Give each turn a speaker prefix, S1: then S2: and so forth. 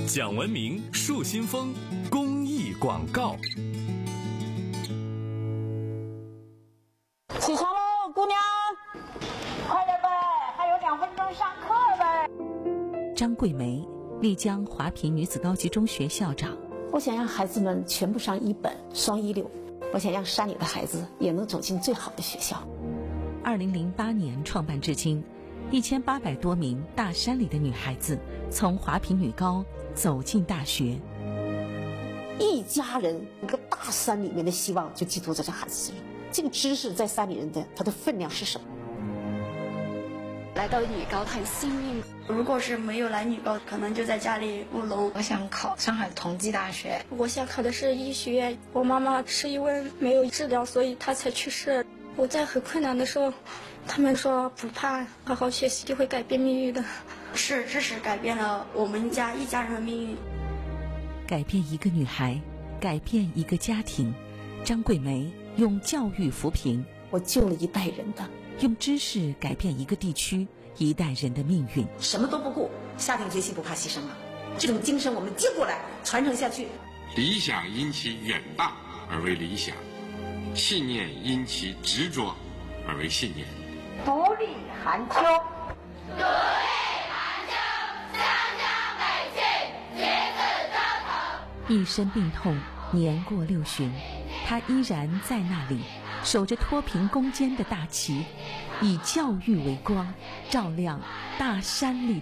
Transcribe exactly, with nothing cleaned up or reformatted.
S1: 讲文明树新风公益广告。
S2: 起床喽，姑娘，快点呗，还有两分钟上课呗。
S3: 张桂梅，丽江华坪女子高级中学校长。
S2: 我想让孩子们全部上一本双一流，我想让山里的孩子也能走进最好的学校。
S3: 二零零八年创办至今，一千八百多名大山里的女孩子从华坪女高走进大学。
S2: 一家人一个大山里面的希望就寄托在这孩子身上。这个知识在山里人的它的分量是什么？
S4: 来到女高很幸运，
S5: 如果是没有来女高，可能就在家里务农。
S6: 我想考上海同济大学，
S7: 我想考的是医学院。我妈妈是因为没有治疗，所以她才去世。我在很困难的时候，他们说不怕，好好学习就会改变命运的。
S5: 是知识改变了我们家一家人的命运，
S3: 改变一个女孩，改变一个家庭。张桂梅用教育扶贫，
S2: 我救了一代人的。
S3: 用知识改变一个地区一代人的命运。
S2: 什么都不顾，下定决心不怕牺牲了，这种精神我们接过来传承下去。
S8: 理想因其远大而为理想，信念因其执着而为信念。
S2: 独立寒秋，
S9: 独立寒秋，湘江北去，橘子招头。
S3: 一身病痛，年过六旬，他依然在那里，守着脱贫攻坚的大旗，以教育为光，照亮大山里